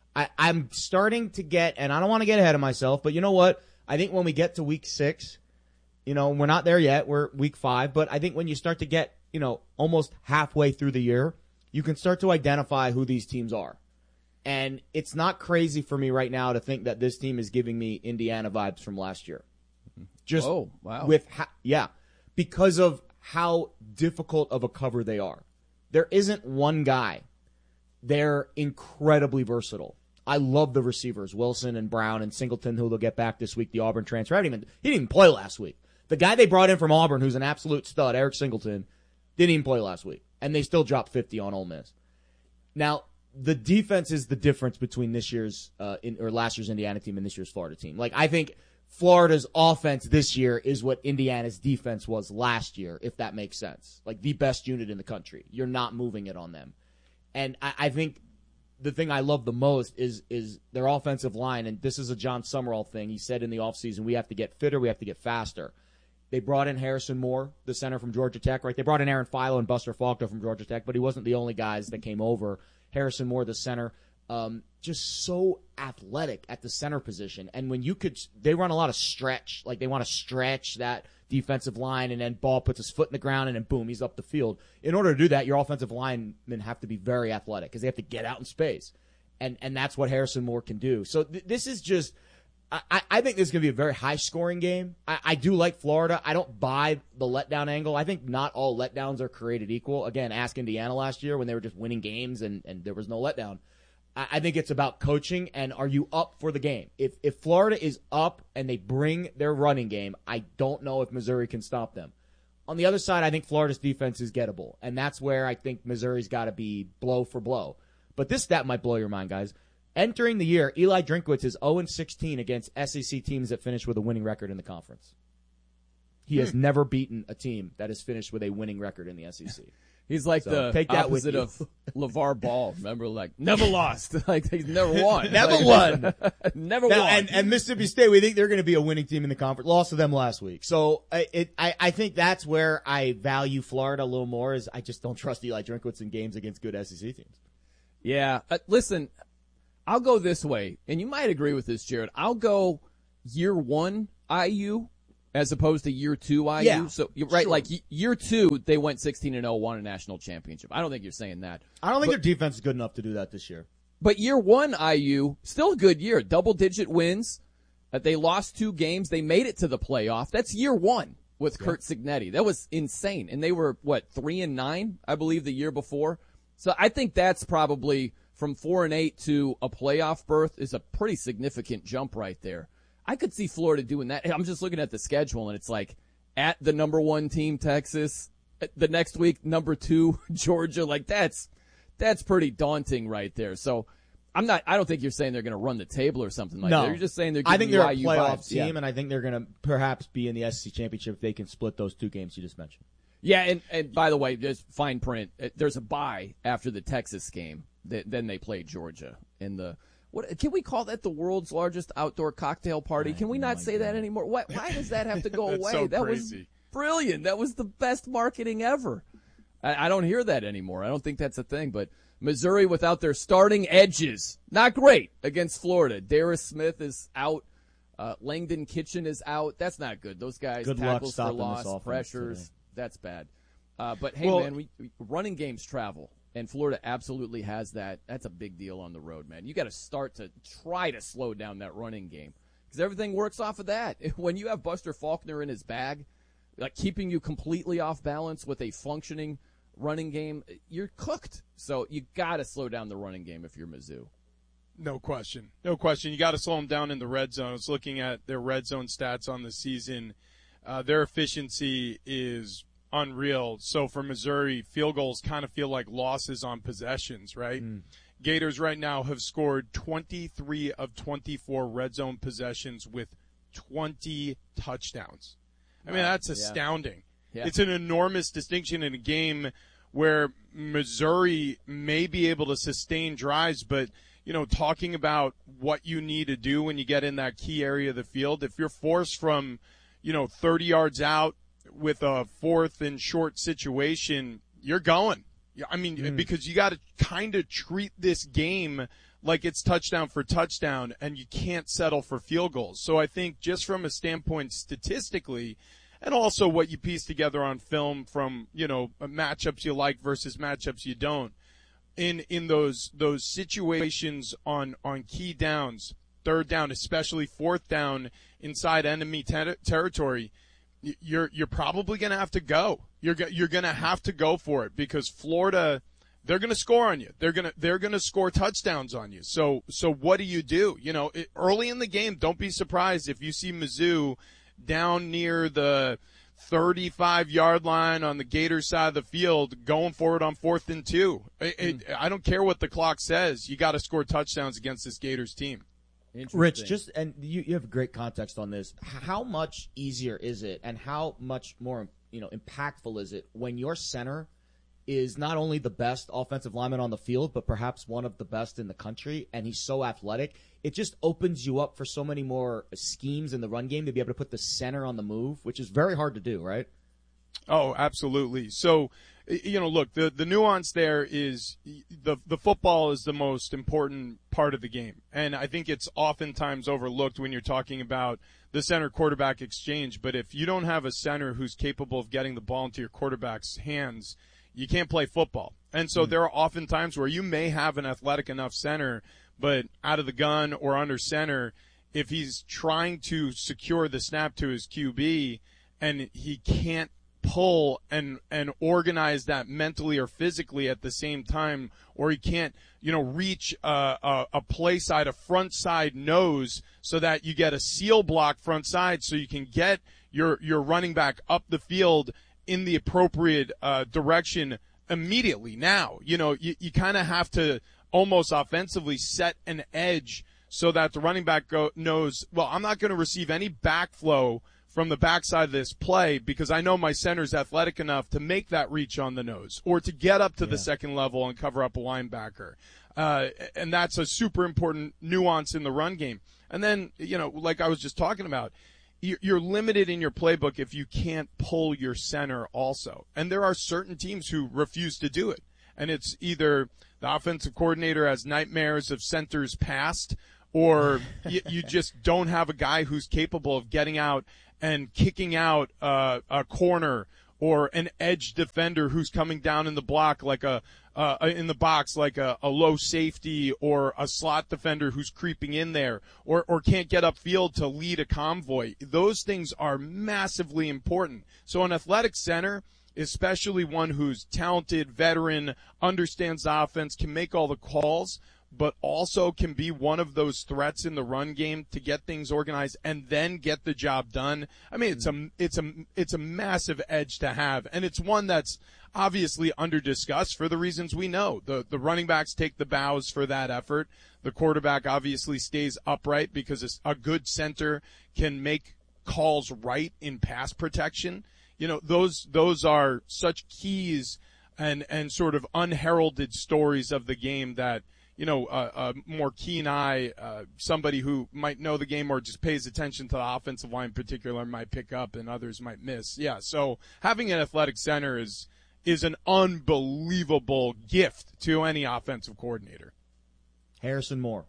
I'm starting to get, and I don't want to get ahead of myself, but you know what? I think when we get to week 6, you know, we're not there yet. We're week 5, but I think when you start to get, you know, almost halfway through the year, you can start to identify who these teams are. And it's not crazy for me right now to think that this team is giving me Indiana vibes from last year. Just with because of how difficult of a cover they are. There isn't one guy. They're incredibly versatile. I love the receivers, Wilson and Brown and Singleton, who they'll get back this week, the Auburn transfer. He didn't even play last week. The guy they brought in from Auburn, who's an absolute stud, Eric Singleton, didn't even play last week. And they still dropped 50 on Ole Miss. Now, the defense is the difference between this year's last year's Indiana team and this year's Florida team. Like, I think Florida's offense this year is what Indiana's defense was last year, if that makes sense. Like, the best unit in the country. You're not moving it on them. And I think the thing I love the most is their offensive line, and this is a John Summerall thing. He said in the offseason, we have to get fitter, we have to get faster. They brought in Harrison Moore, the center from Georgia Tech, right? They brought in Aaron Philo and Buster Faulkner from Georgia Tech, but he wasn't the only guys that came over. Harrison Moore, the center, just so athletic at the center position. And when they run a lot of stretch. Like, they want to stretch that defensive line, and then Ball puts his foot in the ground, and then boom, he's up the field. In order to do that, your offensive linemen have to be very athletic because they have to get out in space. And that's what Harrison Moore can do. So this is just – I think this is going to be a very high-scoring game. I do like Florida. I don't buy the letdown angle. I think not all letdowns are created equal. Again, ask Indiana last year when they were just winning games and there was no letdown. I think it's about coaching and are you up for the game? If Florida is up and they bring their running game, I don't know if Missouri can stop them. On the other side, I think Florida's defense is gettable, and that's where I think Missouri's got to be blow for blow. But this stat might blow your mind, guys. Entering the year, Eli Drinkwitz is 0-16 against SEC teams that finish with a winning record in the conference. He has never beaten a team that has finished with a winning record in the SEC.
He's like the opposite of LeVar Ball. Remember, like, never lost. Like, he's never won.
Never won.
Never won.
And Mississippi State, we think they're going to be a winning team in the conference. Lost to them last week. So I think that's where I value Florida a little more, is I just don't trust Eli Drinkwitz in games against good SEC teams.
Yeah. Listen, I'll go this way, and you might agree with this, Jared. I'll go year one IU as opposed to year two IU.
Yeah,
so you're right.
sure.
Like year two, they went 16-0, won a national championship. I don't think you're saying that.
I don't think their defense is good enough to do that this year.
But year one IU, still a good year. Double-digit wins. They lost 2 games. They made it to the playoff. That's year one with Kurt Cignetti. That was insane. And they were, 3-9, I believe, the year before. So I think that's probably from 4-8 to a playoff berth is a pretty significant jump right there. I could see Florida doing that. I'm just looking at the schedule, and it's like at the number 1 team, Texas. The next week, number 2, Georgia. Like that's pretty daunting right there. So I don't think you're saying they're going to run the table or something like that. You're just saying they're giving
I think they're a
IU
playoff
vibes.
team, and I think they're going to perhaps be in the SEC championship if they can split those 2 games you just mentioned.
Yeah, and by the way, just fine print. There's a bye after the Texas game. Then they play Georgia in the. What can we call that? The world's largest outdoor cocktail party? Can we not say that anymore? Why does that have to go away?
So
that
crazy.
was brilliant. That was the best marketing ever. I don't hear that anymore. I don't think that's a thing. But Missouri without their starting edges, not great against Florida. Darius Smith is out. Langdon Kitchen is out. That's not good. Those guys
Good luck
tackles for
stopping
loss,
this offense
pressures.
today.
That's bad. But hey, man, we running games travel. And Florida absolutely has that. That's a big deal on the road, man. You got to start to try to slow down that running game because everything works off of that. When you have Buster Faulkner in his bag, like keeping you completely off balance with a functioning running game, you're cooked. So you got to slow down the running game if you're Mizzou.
No question. You got to slow them down in the red zone. I was looking at their red zone stats on the season. Their efficiency is unreal. So for Missouri, field goals kind of feel like losses on possessions, right? Gators right now have scored 23 of 24 red zone possessions with 20 touchdowns. I mean, that's astounding. Yeah. It's an enormous distinction in a game where Missouri may be able to sustain drives, but, talking about what you need to do when you get in that key area of the field, if you're forced from, 30 yards out, with a 4th and short situation, you're going. I mean, because you got to kind of treat this game like it's touchdown for touchdown, and you can't settle for field goals. So I think just from a standpoint statistically, and also what you piece together on film from, matchups you like versus matchups you don't, in those situations on key downs, 3rd down, especially 4th down inside enemy territory, you're probably going to have to go. You're going to have to go for it because Florida, they're going to score on you. They're going to score touchdowns on you. So what do you do? Early in the game, don't be surprised if you see Mizzou down near the 35-yard line on the Gators side of the field going for it on 4th and 2. I don't care what the clock says. You got to score touchdowns against this Gators team.
Rich, and you have great context on this. How much easier is it, and how much more impactful is it when your center is not only the best offensive lineman on the field, but perhaps one of the best in the country, and he's so athletic? It just opens you up for so many more schemes in the run game to be able to put the center on the move, which is very hard to do, right?
Oh, absolutely. So, look, the nuance there is the football is the most important part of the game. And I think it's oftentimes overlooked when you're talking about the center quarterback exchange. But if you don't have a center who's capable of getting the ball into your quarterback's hands, you can't play football. And so there are often times where you may have an athletic enough center, but out of the gun or under center, if he's trying to secure the snap to his QB and he can't pull and organize that mentally or physically at the same time, or he can't, reach a play side, a front side nose so that you get a seal block front side so you can get your running back up the field in the appropriate direction immediately. Now, you kind of have to almost offensively set an edge so that the running back knows, well, I'm not going to receive any backflow from the backside of this play because I know my center's athletic enough to make that reach on the nose or to get up to the second level and cover up a linebacker. And that's a super important nuance in the run game. And then, like I was just talking about, you're limited in your playbook if you can't pull your center also. And there are certain teams who refuse to do it. And it's either the offensive coordinator has nightmares of centers past, or you just don't have a guy who's capable of getting out and kicking out a corner or an edge defender who's coming down in the block like in the box like a low safety or a slot defender who's creeping in there or can't get upfield to lead a convoy. Those things are massively important. So an athletic center, especially one who's talented, veteran, understands the offense, can make all the calls, but also can be one of those threats in the run game to get things organized and then get the job done. I mean, it's a massive edge to have, and it's one that's obviously under discussed for the reasons we know. The running backs take the bows for that effort. The quarterback obviously stays upright because a good center can make calls right in pass protection. Those are such keys and sort of unheralded stories of the game that a more keen eye, somebody who might know the game or just pays attention to the offensive line in particular might pick up and others might miss. Yeah, so having an athletic center is an unbelievable gift to any offensive coordinator.
Harrison Moore.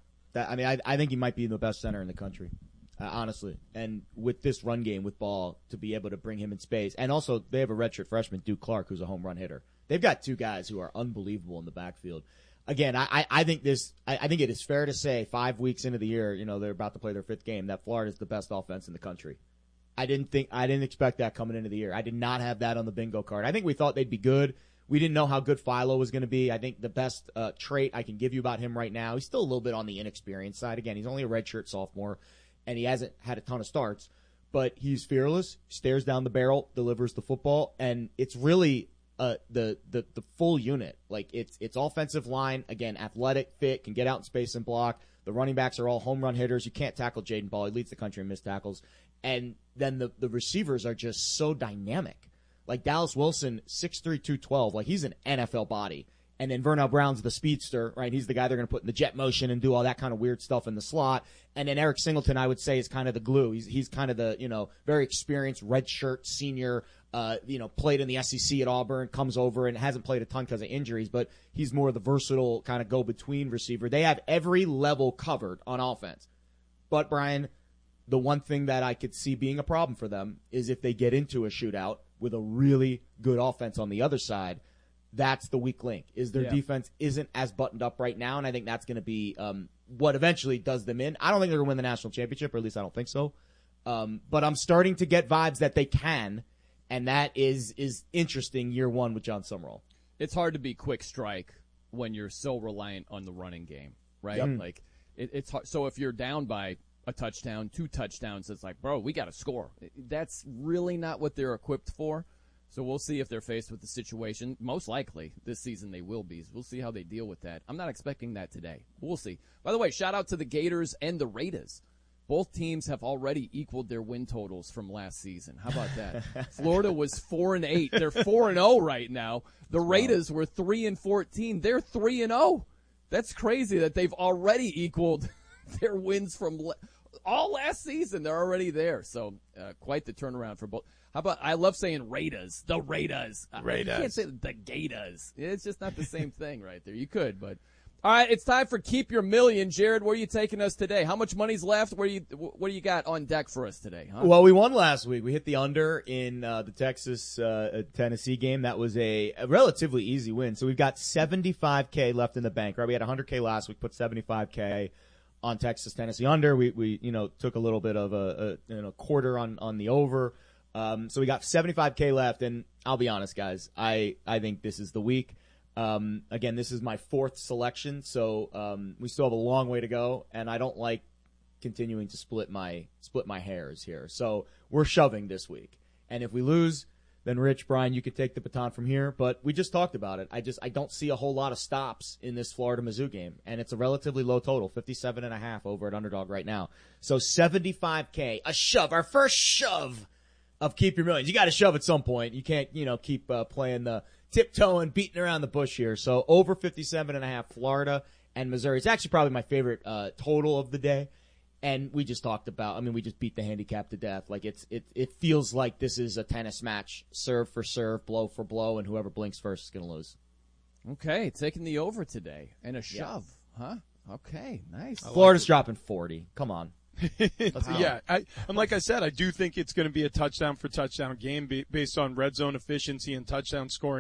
I think he might be the best center in the country, honestly. And with this run game with Ball, to be able to bring him in space. And also, they have a redshirt freshman, Duke Clark, who's a home run hitter. They've got two guys who are unbelievable in the backfield. Again, I think it is fair to say 5 weeks into the year, they're about to play their fifth game, that Florida is the best offense in the country. I didn't expect that coming into the year. I did not have that on the bingo card. I think we thought they'd be good. We didn't know how good Philo was going to be. I think the best trait I can give you about him right now, he's still a little bit on the inexperienced side. Again, he's only a redshirt sophomore, and he hasn't had a ton of starts. But he's fearless, stares down the barrel, delivers the football, and it's really the full unit. Like it's offensive line, again, athletic, fit, can get out in space and block. The running backs are all home run hitters. You can't tackle Jaden Ball. He leads the country in missed tackles. And then the receivers are just so dynamic. Like Dallas Wilson, 6'3", 212. Like he's an NFL body. And then Vernell Brown's the speedster, right? He's the guy they're going to put in the jet motion and do all that kind of weird stuff in the slot. And then Eric Singleton, I would say, is kind of the glue. He's kind of the, very experienced redshirt senior, played in the SEC at Auburn, comes over and hasn't played a ton because of injuries, but he's more of the versatile kind of go-between receiver. They have every level covered on offense. But, Brian, the one thing that I could see being a problem for them is if they get into a shootout with a really good offense on the other side, that's the weak link, is their defense isn't as buttoned up right now, and I think that's going to be what eventually does them in. I don't think they're going to win the national championship, or at least I don't think so. But I'm starting to get vibes that they can, and that is interesting year one with John Summerall.
It's hard to be quick strike when you're so reliant on the running game, right?
Yep.
Like it's hard. So if you're down by a touchdown, 2 touchdowns, it's like, bro, we got to score. That's really not what they're equipped for. So we'll see if they're faced with the situation. Most likely this season they will be. We'll see how they deal with that. I'm not expecting that today. We'll see. By the way, shout out to the Gators and the Raiders. Both teams have already equaled their win totals from last season. How about that? Florida was 4-8. They're 4-0 right now. The Raiders were 3-14. They're 3-0. That's crazy that they've already equaled their wins from all last season. They're already there. So quite the turnaround for both. How about, I love saying Raiders, the Raiders.
Raiders.
You can't say the Gators. It's just not the same thing right there. You could, but. All right, it's time for Keep Your Million. Jared, where are you taking us today? How much money's left? What do you got on deck for us today? Huh?
Well, we won last week. We hit the under in the Texas-Tennessee game. That was a relatively easy win. So we've got $75K left in the bank, right? We had $100K last week, put $75K on Texas-Tennessee under. We took a little bit of a quarter on the over. So we got $75K left, and I'll be honest, guys, I think this is the week. Again, this is my fourth selection, so we still have a long way to go, and I don't like continuing to split my hairs here. So we're shoving this week. And if we lose, then Rich, Brian, you could take the baton from here, but we just talked about it. I don't see a whole lot of stops in this Florida-Mizzou game, and it's a relatively low total, 57.5 over at Underdog right now. So $75K, a shove, our first shove of Keep Your Millions. You got to shove at some point. You can't, keep playing the tiptoeing, beating around the bush here. So over 57.5, Florida and Missouri. It's actually probably my favorite total of the day. And we just talked about, we just beat the handicap to death. Like it feels like this is a tennis match, serve for serve, blow for blow, and whoever blinks first is going to lose.
Okay, taking the over today and a shove, huh? Okay, nice.
Florida's dropping 40. Come on.
Yeah, and like I said, I do think it's going to be a touchdown for touchdown game based on red zone efficiency and touchdown scoring.